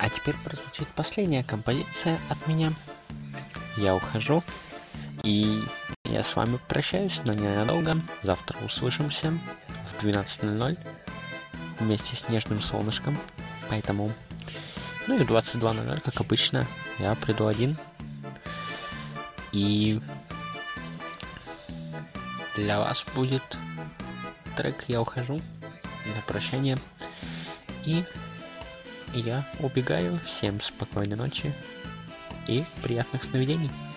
А теперь прозвучит последняя композиция от меня. Я ухожу, и я с вами прощаюсь, но ненадолго. Завтра услышимся в 12:00 вместе с нежным солнышком. Поэтому, ну и в 22:00, как обычно, я приду один. И для вас будет трек «Я ухожу» на прощание. И я убегаю. Всем спокойной ночи и приятных сновидений.